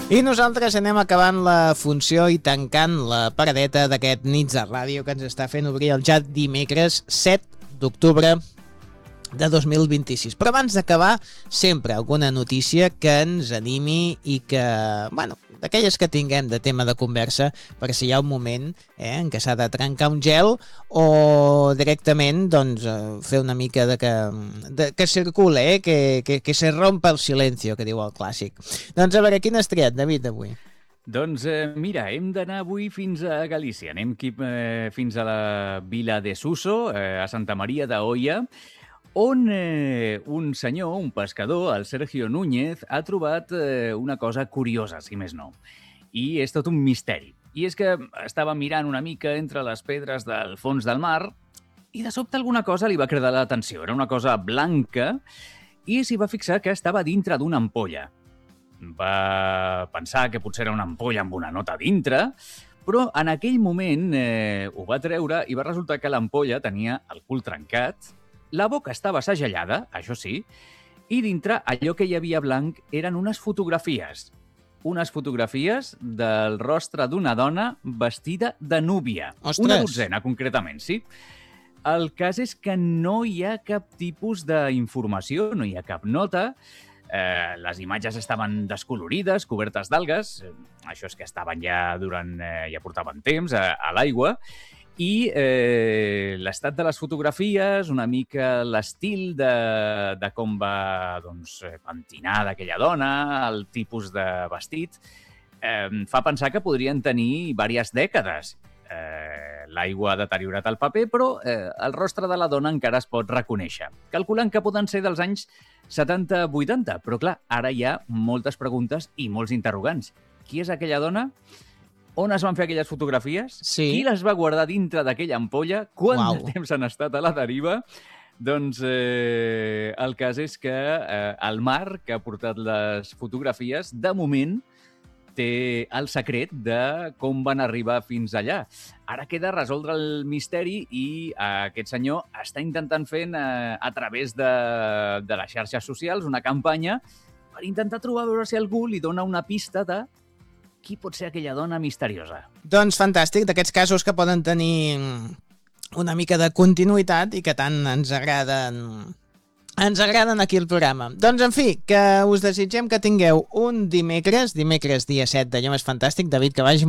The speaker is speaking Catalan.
I nosaltres anem acabant la funció i tancant la paradeta d'aquest Nits de Ràdio que ens està fent obrir el ja dimecres 7 d'octubre de 2026. Però abans d'acabar, sempre alguna notícia que ens animi i que, bueno, d'aquelles que tinguem de tema de conversa, perquè si hi ha un moment en què s'ha de trencar un gel o directament doncs, fer una mica de que circule, que se rompa el silencio, que diu el clàssic. Doncs a veure, quin has triat, David, avui? Doncs mira, hem d'anar avui fins a Galícia. Anem fins a la vila de Suso, a Santa Maria d'Oia, on un senyor, un pescador, el Sergio Núñez, ha trobat una cosa curiosa, si més no. I és tot un misteri. I és que estava mirant una mica entre les pedres del fons del mar i de sobte alguna cosa li va cridar l'atenció. Era una cosa blanca i s'hi va fixar que estava dintre d'una ampolla. Va pensar que potser era una ampolla amb una nota dintre, però en aquell moment ho va treure i va resultar que l'ampolla tenia el cul trencat, la boca estava segellada, això sí, i dintre allò que hi havia blanc eren unes fotografies. Unes fotografies del rostre d'una dona vestida de núvia. Ostres! Una dotzena, concretament, sí. El cas és que no hi ha cap tipus d'informació, no hi ha cap nota. Les imatges estaven descolorides, cobertes d'algues. Això és que estaven ja portaven temps a l'aigua. I l'estat de les fotografies, una mica l'estil de com va pentinada aquella dona, el tipus de vestit, fa pensar que podrien tenir diverses dècades. L'aigua ha deteriorat el paper, però el rostre de la dona encara es pot reconèixer. Calculant que poden ser dels anys 70-80, però clar, ara hi ha moltes preguntes i molts interrogants. Qui és aquella dona? On es van fer aquelles fotografies? Sí. Qui les va guardar dintre d'aquella ampolla? Quant de temps han estat a la deriva? Doncs el cas és que el mar que ha portat les fotografies, de moment, té el secret de com van arribar fins allà. Ara queda resoldre el misteri i aquest senyor està intentant fer a través de les xarxes socials una campanya per intentar trobar a veure si algú li dona una pista de qui pot ser aquella dona misteriosa. Doncs fantàstic, d'aquests casos que poden tenir una mica de continuïtat i que tant ens agraden aquí al programa. Doncs, en fi, que us desitgem que tingueu un dimecres dia 7 d'allò més fantàstic. David, que vagi